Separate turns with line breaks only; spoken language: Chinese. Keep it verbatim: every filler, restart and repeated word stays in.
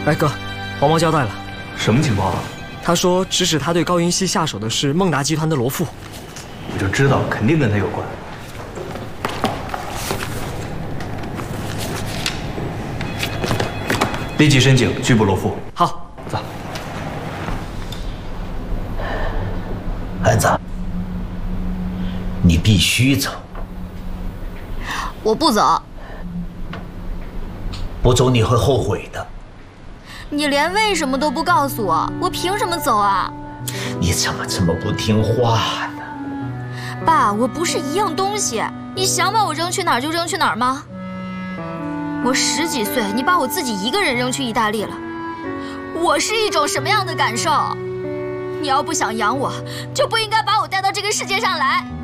哎哥，黄毛交代了，
什么情况啊？
他说指使他对高云熙下手的是孟达集团的罗富。
我就知道，肯定跟他有关。立即申请拘捕罗富。
好，
走。
孩子，你必须走。
我不走。
不走你会后悔的。
你连为什么都不告诉我，我凭什么走啊？
你怎么这么不听话呢？
爸，我不是一样东西，你想把我扔去哪儿就扔去哪儿吗？我十几岁，你把我自己一个人扔去意大利了，我是一种什么样的感受？你要不想养我，就不应该把我带到这个世界上来。